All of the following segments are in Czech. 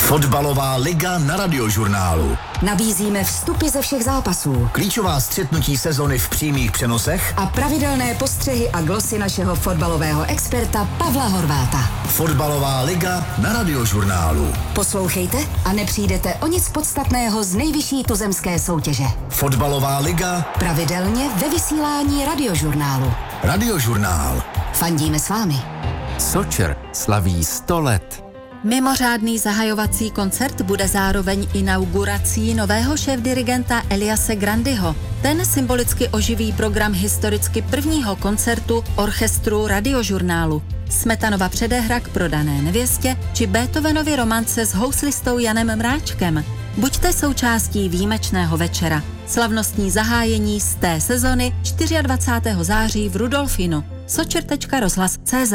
Fotbalová liga na Radiožurnálu. Nabízíme vstupy ze všech zápasů, Klíčová střetnutí sezony v přímých přenosech a pravidelné postřehy a glosy našeho fotbalového experta Pavla Horváta. Fotbalová liga na Radiožurnálu. Poslouchejte a nepřijdete o nic podstatného z nejvyšší tuzemské soutěže. Fotbalová liga pravidelně ve vysílání Radiožurnálu. Radiožurnál. Fandíme s vámi. Sočer slaví 100 let. Mimořádný zahajovací koncert bude zároveň inaugurací nového šéfdirigenta Eliase Grandyho. Ten symbolicky oživí program historicky prvního koncertu orchestru Radiožurnálu. Smetanova předehra k Prodané nevěstě či Beethovenovy romance s houslistou Janem Mráčkem. Buďte součástí výjimečného večera. Slavnostní zahájení z té sezony 24. září v Rudolfinu. sočer.rozhlas.cz.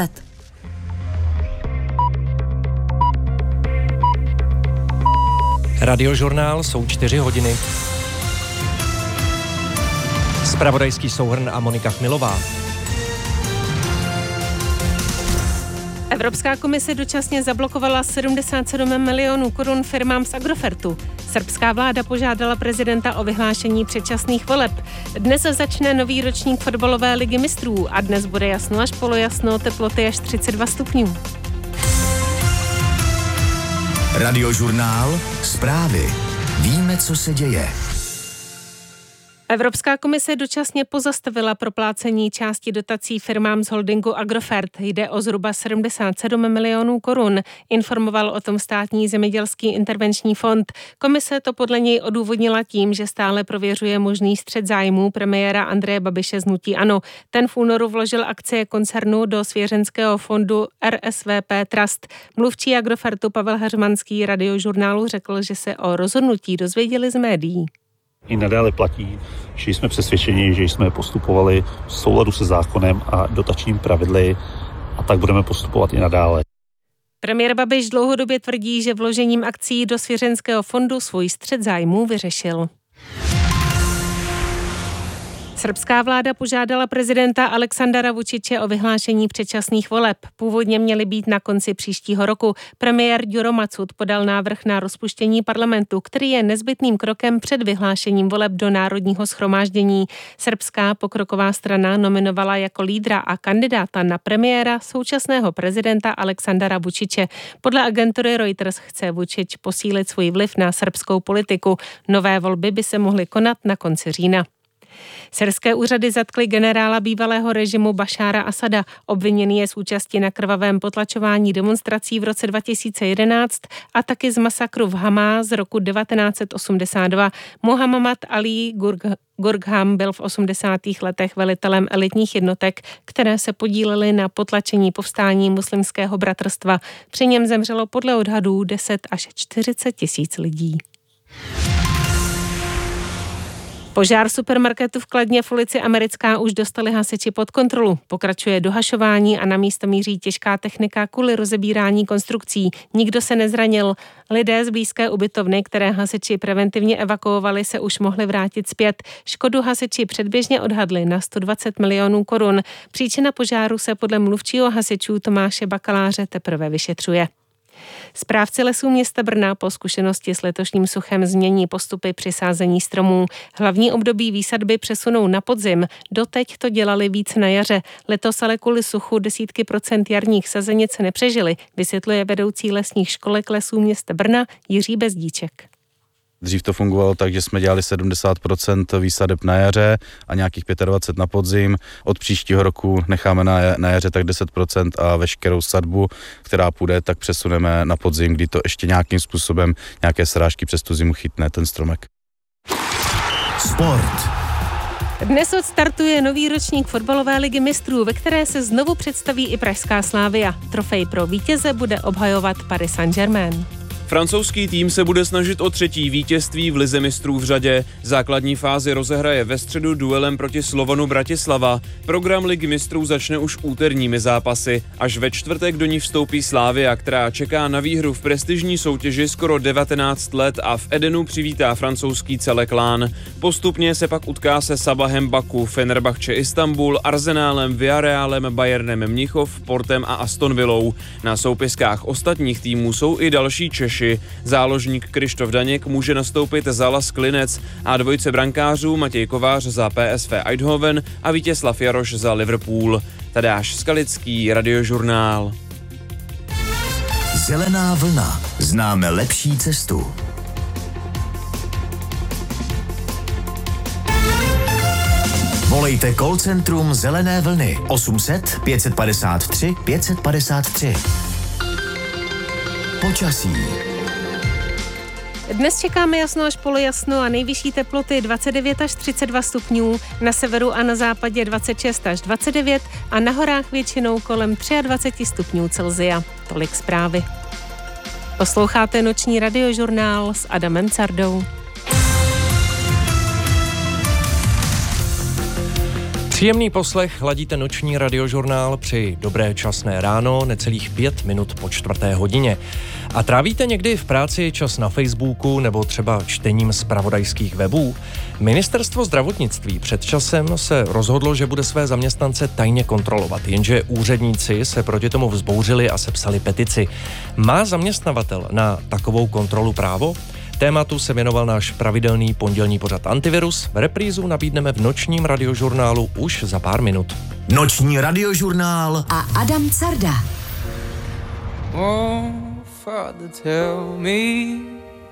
Radiožurnál, jsou 4 hodiny. Zpravodajský souhrn a Monika Chmilová. Evropská komise dočasně zablokovala 77 milionů korun firmám z Agrofertu. Srbská vláda požádala prezidenta o vyhlášení předčasných voleb. Dnes začne nový ročník fotbalové ligy mistrů a dnes bude jasno až polojasno, teploty až 32 stupňů. Radiožurnál, zprávy. Víme, co se děje. Evropská komise dočasně pozastavila proplácení části dotací firmám z holdingu Agrofert. Jde o zhruba 77 milionů korun. Informoval o tom Státní zemědělský intervenční fond. Komise to podle něj odůvodnila tím, že stále prověřuje možný střet zájmů premiéra Andreje Babiše z hnutí ANO. Ten v únoru vložil akcie koncernu do svěřenského fondu RSVP Trust. Mluvčí Agrofertu Pavel Heřmanský Radiožurnálu řekl, že se o rozhodnutí dozvěděli z médií. I nadále platí, že jsme přesvědčeni, že jsme postupovali v souladu se zákonem a dotačním pravidly a tak budeme postupovat i nadále. Premiér Babiš dlouhodobě tvrdí, že vložením akcí do svěřenského fondu svůj střet zájmů vyřešil. Srbská vláda požádala prezidenta Aleksandara Vučiče o vyhlášení předčasných voleb. Původně měly být na konci příštího roku. Premiér Đuro Macud podal návrh na rozpuštění parlamentu, který je nezbytným krokem před vyhlášením voleb do Národního shromáždění. Srbská pokroková strana nominovala jako lídra a kandidáta na premiéra současného prezidenta Aleksandara Vučiče. Podle agentury Reuters chce Vučič posílit svůj vliv na srbskou politiku. Nové volby by se mohly konat na konci října. Syrské úřady zatkly generála bývalého režimu Bašára Asada. Obviněný je z účasti na krvavém potlačování demonstrací v roce 2011 a taky z masakru v Hamá z roku 1982. Mohammad Ali Gurgham byl v 80. letech velitelem elitních jednotek, které se podílely na potlačení povstání muslimského bratrstva. Při něm zemřelo podle odhadů 10 až 40 tisíc lidí. Požár supermarketu v Kladně v ulici Americká už dostali hasiči pod kontrolu. Pokračuje dohašování a na místo míří těžká technika kvůli rozebírání konstrukcí. Nikdo se nezranil. Lidé z blízké ubytovny, které hasiči preventivně evakuovali, se už mohli vrátit zpět. Škodu hasiči předběžně odhadli na 120 milionů korun. Příčina požáru se podle mluvčího hasičů Tomáše Bakaláře teprve vyšetřuje. Správci lesů města Brna po zkušenosti s letošním suchem změní postupy při sázení stromů. Hlavní období výsadby přesunou na podzim. Doteď to dělali víc na jaře. Letos ale kvůli suchu desítky procent jarních sazenic nepřežili, vysvětluje vedoucí lesních školek lesů města Brna Jiří Bezdíček. Dřív to fungovalo tak, že jsme dělali 70% výsadeb na jaře a nějakých 25% na podzim. Od příštího roku necháme na jaře tak 10% a veškerou sadbu, která půjde, tak přesuneme na podzim, kdy to ještě nějakým způsobem nějaké srážky přes tu zimu chytne ten stromek. Sport. Dnes odstartuje nový ročník fotbalové ligy mistrů, ve které se znovu představí i pražská Slavia. Trofej pro vítěze bude obhajovat Paris Saint-Germain. Francouzský tým se bude snažit o 3. vítězství v lize mistrů v řadě. Základní fázi rozehraje ve středu duelem proti Slovanu Bratislava. Program ligy mistrů začne už úterními zápasy. Až ve čtvrtek do ní vstoupí Slavia, která čeká na výhru v prestižní soutěži skoro 19 let a v Edenu přivítá francouzský Teleklán. Postupně se pak utká se Sabahem Baku, Fenerbahce Istanbul, Arsenálem, Villarrealem, Bayernem Mnichov, Portem a Aston Villou. Na soupiskách ostatních týmů jsou i další Češi. Olomouči. Záložník Krištof Daněk může nastoupit za Las Klinec a dvojice brankářů Matěj Kovář za PSV Eindhoven a Vítězslav Jaroš za Liverpool. Tadeáš Skalický, Radiožurnál. Zelená vlna. Známe lepší cestu. Volejte call centrum Zelené vlny 800 553 553. Počasí. Dnes čekáme jasno až polojasno a nejvyšší teploty 29 až 32 stupňů, na severu a na západě 26 až 29 a na horách většinou kolem 23 stupňů Celsia. Tolik zprávy. Posloucháte noční radiožurnál s Adamem Cardou. Příjemný poslech, ladíte noční radiožurnál, přeji dobré časné ráno, necelých 5 minut po 4:00. A trávíte někdy v práci čas na Facebooku nebo třeba čtením zpravodajských webů? Ministerstvo zdravotnictví před časem se rozhodlo, že bude své zaměstnance tajně kontrolovat, jenže úředníci se proti tomu vzbouřili a sepsali petici. Má zaměstnavatel na takovou kontrolu právo? Tématu se věnoval náš pravidelný pondělní pořad Antivirus. Reprízu nabídneme v nočním radiožurnálu už za pár minut. Noční radiožurnál a Adam Carda. Oh, Father, tell me